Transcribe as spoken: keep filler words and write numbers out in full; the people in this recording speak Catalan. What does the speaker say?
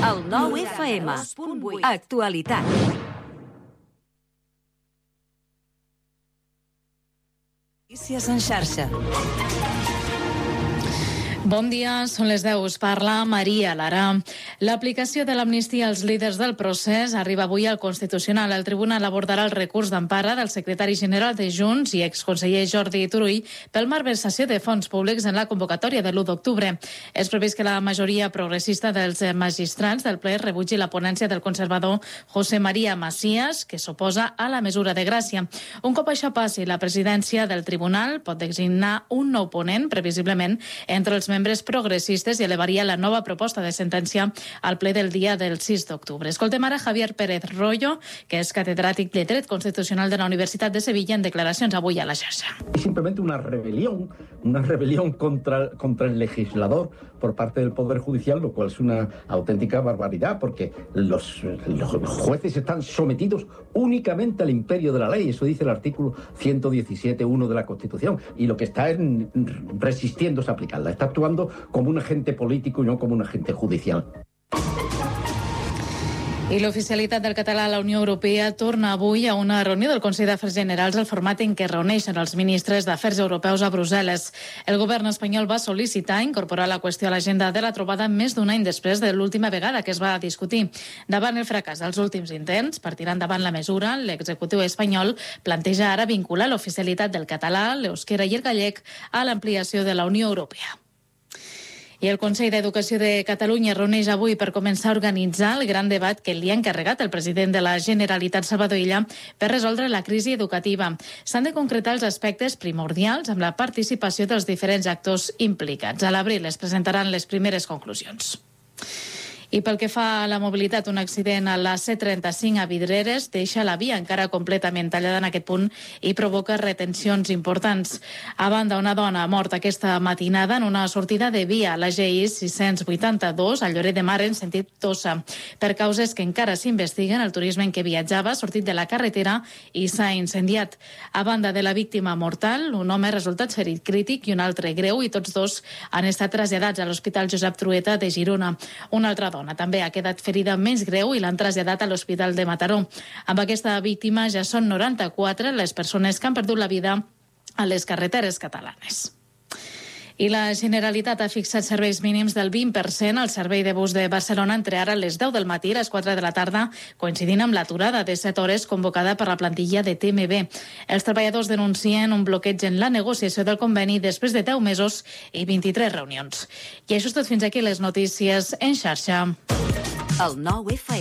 El nou F M. Actualitat. Notícies en xarxa. Bon dia, són les deu. Us parla Maria Lara. L'aplicació de l'amnistia als líders del procés arriba avui al Constitucional. El tribunal abordarà el recurs d'empara del secretari general de Junts i exconseller Jordi Turull pel malversació de fons públics en la convocatòria de l'u d'octubre. És previst que la majoria progressista dels magistrats del ple rebutgi la ponència del conservador José María Macías, que s'oposa a la mesura de gràcia. Un cop això passi, la presidència del tribunal pot designar un nou ponent, previsiblement, entre els membres progressistes, i elevaria la nova proposta de sentència al ple del dia del sis d'octubre. Escoltem ara Javier Pérez Royo, que és catedràtic de Dret Constitucional de la Universitat de Sevilla, en declaracions avui a la xarxa. Es simplemente una rebelión, una rebelión contra, contra el legislador por parte del Poder Judicial, lo cual es una auténtica barbaridad, porque los, los jueces están sometidos únicamente al imperio de la ley. Eso dice el artículo ciento diecisiete punto uno de la Constitución. Y lo que está es resistiendo es aplicarla. Está actuando como un agente político y no como un agente judicial. I l'oficialitat del català a la Unió Europea torna avui a una reunió del Consell d'Afers Generals al format en què reuneixen els ministres d'Afers Europeus a Brussel·les. El govern espanyol va sol·licitar incorporar la qüestió a l'agenda de la trobada més d'un any després de l'última vegada que es va discutir. Davant el fracàs dels últims intents per tirar endavant la mesura, l'executiu espanyol planteja ara vincular l'oficialitat del català, l'euskera i el gallec a l'ampliació de la Unió Europea. I el Consell d'Educació de Catalunya reuneix avui per començar a organitzar el gran debat que li ha encarregat el president de la Generalitat, Salvador Illa, per resoldre la crisi educativa. S'han de concretar els aspectes primordials amb la participació dels diferents actors implicats. A l'abril es presentaran les primeres conclusions. I pel que fa a la mobilitat, un accident a la C trenta-cinc a Vidreres deixa la via encara completament tallada en aquest punt i provoca retencions importants. A banda, una dona ha mort aquesta matinada en una sortida de via a la G I sis-cents vuitanta-dos a Lloret de Mar en sentit Tossa. Per causes que encara s'investiguen, el turisme en què viatjava ha sortit de la carretera i s'ha incendiat. A banda de la víctima mortal, un home ha resultat ferit crític i un altre greu, i tots dos han estat traslladats a l'Hospital Josep Trueta de Girona. Una altra dona també ha quedat ferida més greu i l'han traslladat a l'Hospital de Mataró. Amb aquesta víctima ja són noranta-quatre les persones que han perdut la vida a les carreteres catalanes. I la Generalitat ha fixat serveis mínims del vint per cent al servei de bus de Barcelona entre ara les deu del matí i les quatre de la tarda, coincidint amb l'aturada de set hores convocada per la plantilla de T M B. Els treballadors denuncien un bloqueig en la negociació del conveni després de deu mesos i vint-i-tres reunions. I això és tot fins aquí les notícies en xarxa. El nou F M.